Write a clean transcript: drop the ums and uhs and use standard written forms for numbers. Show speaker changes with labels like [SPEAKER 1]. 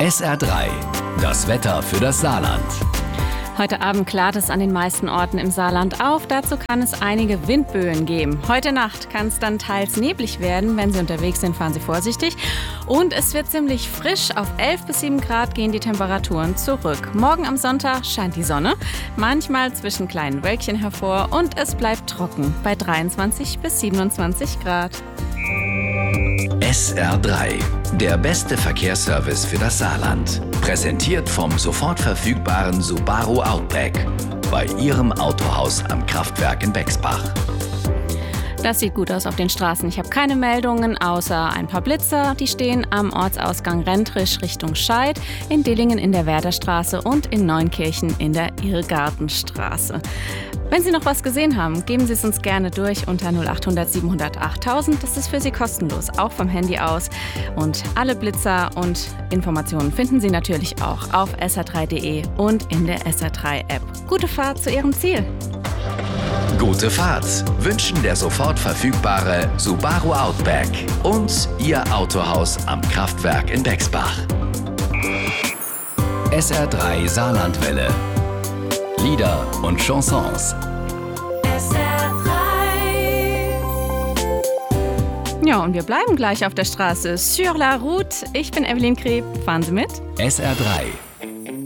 [SPEAKER 1] SR3, das Wetter für das Saarland.
[SPEAKER 2] Heute Abend klart es an den meisten Orten im Saarland auf. Dazu kann es einige Windböen geben. Heute Nacht kann es dann teils neblig werden. Wenn Sie unterwegs sind, fahren Sie vorsichtig. Und es wird ziemlich frisch. Auf 11 bis 7 Grad gehen die Temperaturen zurück. Morgen am Sonntag scheint die Sonne, manchmal zwischen kleinen Wölkchen hervor. Und es bleibt trocken bei 23 bis 27 Grad.
[SPEAKER 1] SR3, der beste Verkehrsservice für das Saarland. Präsentiert vom sofort verfügbaren Subaru Outback bei Ihrem Autohaus am Kraftwerk in Bexbach.
[SPEAKER 2] Das sieht gut aus auf den Straßen. Ich habe keine Meldungen, außer ein paar Blitzer. Die stehen am Ortsausgang Rentrisch Richtung Scheid, in Dillingen in der Werderstraße und in Neunkirchen in der Irrgartenstraße. Wenn Sie noch was gesehen haben, geben Sie es uns gerne durch unter 0800 700 8000. Das ist für Sie kostenlos, auch vom Handy aus. Und alle Blitzer und Informationen finden Sie natürlich auch auf sr3.de und in der SR3-App. Gute Fahrt zu Ihrem Ziel!
[SPEAKER 1] Gute Fahrt wünschen der sofort verfügbare Subaru Outback und Ihr Autohaus am Kraftwerk in Bexbach. SR3 Saarlandwelle. Lieder und Chansons.
[SPEAKER 2] Ja, und wir bleiben gleich auf der Straße. Sur la route. Ich bin Evelyn Kreb. Fahren Sie mit?
[SPEAKER 1] SR3.